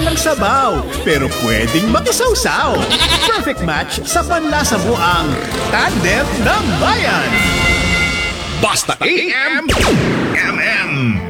walang sabaw, pero pwedeng makisawsaw. Perfect match sa panlasa mo ang Tandem ng Bayan. Basta AM, MM.